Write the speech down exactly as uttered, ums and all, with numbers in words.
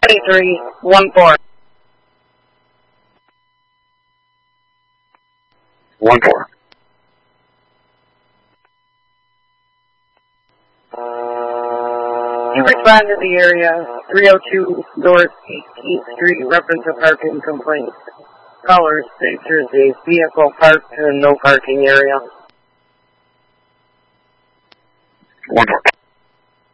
twenty-three one four. One four. You respond to the area, three oh two North eighteenth Street, reference a parking complaint. Caller states there's a vehicle parked in no parking area. One four.